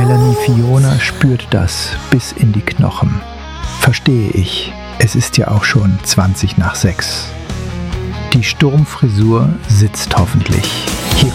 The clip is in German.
Melanie Fiona spürt das bis in die Knochen. Verstehe ich, es ist ja auch schon 20 nach 6. Die Sturmfrisur sitzt hoffentlich. Hier